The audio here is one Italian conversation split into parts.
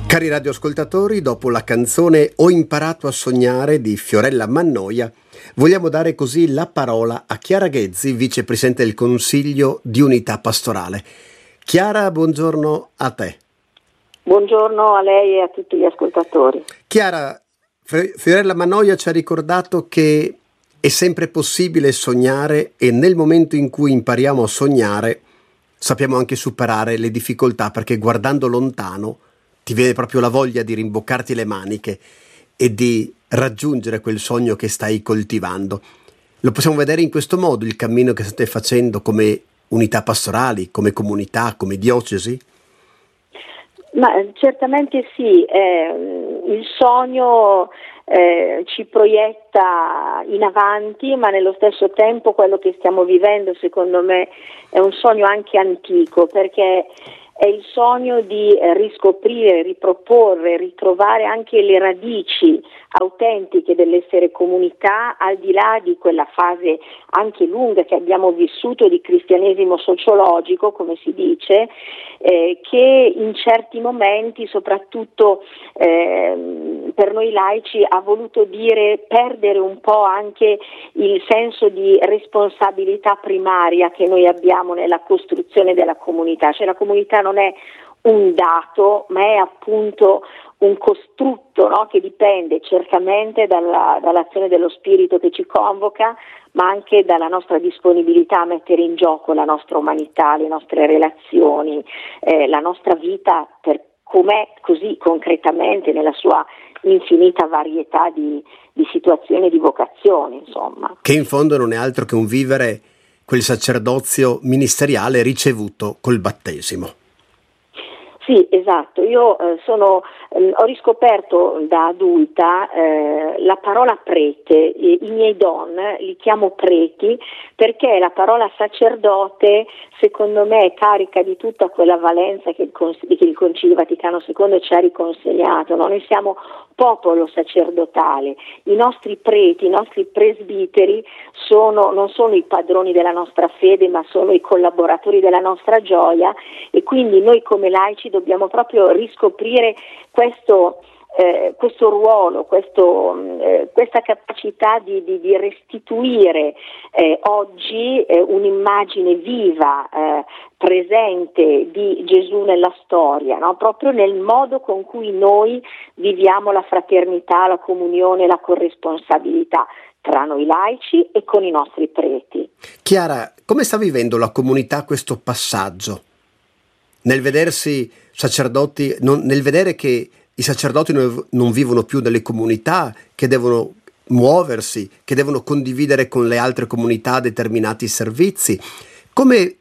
Cari radioascoltatori, dopo la canzone Ho imparato a sognare di Fiorella Mannoia, vogliamo dare così la parola a Chiara Ghezzi, vicepresidente del Consiglio di Unità Pastorale. Chiara, buongiorno a te. Buongiorno a lei e a tutti gli ascoltatori. Chiara, Fiorella Mannoia ci ha ricordato che è sempre possibile sognare e nel momento in cui impariamo a sognare sappiamo anche superare le difficoltà, perché guardando lontano ti viene proprio la voglia di rimboccarti le maniche e di raggiungere quel sogno che stai coltivando. Lo possiamo vedere in questo modo, il cammino che state facendo come unità pastorali, come comunità, come diocesi? Ma certamente sì, il sogno ci proietta in avanti, ma nello stesso tempo quello che stiamo vivendo secondo me è un sogno anche antico, perché è il sogno di riscoprire, riproporre, ritrovare anche le radici autentiche dell'essere comunità, al di là di quella fase anche lunga che abbiamo vissuto di cristianesimo sociologico, come si dice, che in certi momenti, soprattutto per noi laici, ha voluto dire perdere un po' anche il senso di responsabilità primaria che noi abbiamo nella costruzione della comunità. Cioè la comunità non è un dato, ma è appunto un costrutto, no? Che dipende certamente dall'azione dello Spirito che ci convoca, ma anche dalla nostra disponibilità a mettere in gioco la nostra umanità, le nostre relazioni, la nostra vita per com'è, così concretamente nella sua infinita varietà di situazioni e di vocazioni, insomma. Che in fondo non è altro che un vivere quel sacerdozio ministeriale ricevuto col battesimo. Sì, esatto. Io ho riscoperto da adulta la parola prete. I miei don li chiamo preti perché la parola sacerdote secondo me è carica di tutta quella valenza che il Concilio Vaticano II ci ha riconsegnato, no? Noi siamo popolo sacerdotale, i nostri preti, i nostri presbiteri non sono i padroni della nostra fede, ma sono i collaboratori della nostra gioia, e quindi noi come laici dobbiamo proprio riscoprire questo ruolo, questa capacità di restituire oggi un'immagine viva, presente di Gesù nella storia, no? Proprio nel modo con cui noi viviamo la fraternità, la comunione, la corresponsabilità tra noi laici e con i nostri preti. Chiara, come sta vivendo la comunità questo passaggio? Nel vedersi sacerdoti, nel vedere che i sacerdoti non vivono più nelle comunità, che devono muoversi, che devono condividere con le altre comunità determinati servizi. Come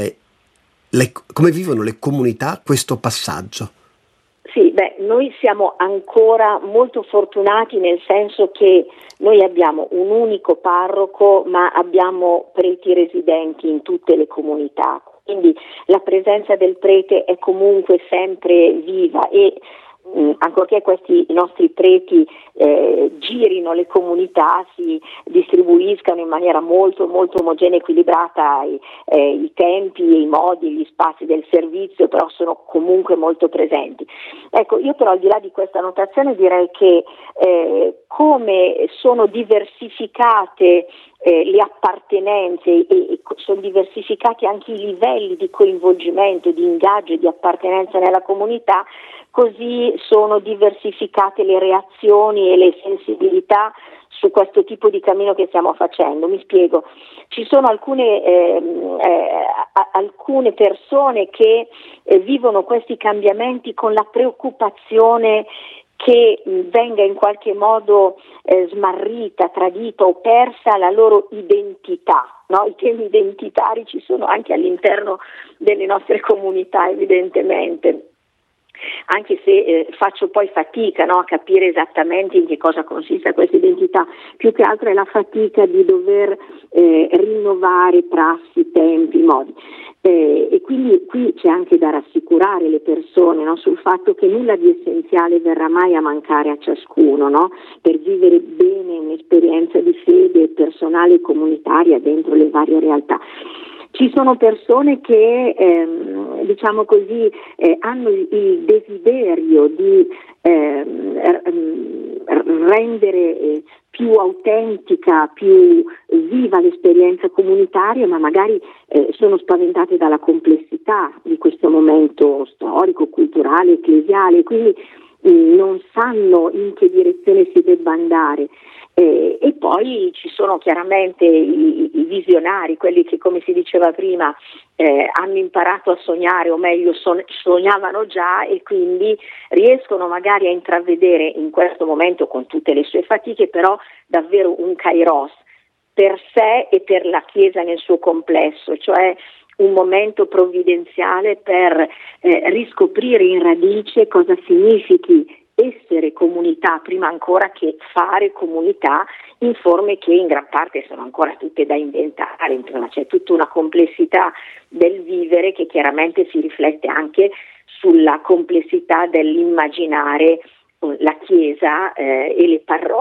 vivono le comunità questo passaggio? Sì, noi siamo ancora molto fortunati, nel senso che noi abbiamo un unico parroco, ma abbiamo preti residenti in tutte le comunità, quindi la presenza del prete è comunque sempre viva, e ancorché questi nostri preti girino le comunità, si distribuiscano in maniera molto molto omogenea e equilibrata i tempi, i modi, gli spazi del servizio, però sono comunque molto presenti. Ecco, io però al di là di questa notazione direi che come sono diversificate le appartenenze e sono diversificati anche i livelli di coinvolgimento, di ingaggio e di appartenenza nella comunità, così sono diversificate le reazioni e le sensibilità su questo tipo di cammino che stiamo facendo. Mi spiego, ci sono alcune persone che vivono questi cambiamenti con la preoccupazione che venga in qualche modo smarrita, tradita o persa la loro identità, no? I temi identitari ci sono anche all'interno delle nostre comunità, evidentemente, anche se faccio poi fatica, no, a capire esattamente in che cosa consiste questa identità. Più che altro è la fatica di dover rinnovare prassi, tempi, modi. E quindi qui c'è anche da rassicurare le persone, no, sul fatto che nulla di essenziale verrà mai a mancare a ciascuno, no, per vivere bene un'esperienza di fede personale e comunitaria dentro le varie realtà. Ci sono persone che, diciamo così, hanno il desiderio di rendere più autentica, più viva l'esperienza comunitaria, ma magari sono spaventate dalla complessità di questo momento storico, culturale, ecclesiale, quindi non sanno in che direzione si debba andare. E poi ci sono chiaramente i visionari, quelli che, come si diceva prima, hanno imparato a sognare, o meglio sognavano già, e quindi riescono magari a intravedere in questo momento, con tutte le sue fatiche, però davvero un kairos per sé e per la Chiesa nel suo complesso, cioè un momento provvidenziale per riscoprire in radice cosa significhi essere comunità, prima ancora che fare comunità, in forme che in gran parte sono ancora tutte da inventare. Insomma, c'è tutta una complessità del vivere che chiaramente si riflette anche sulla complessità dell'immaginare la Chiesa e le parrocchie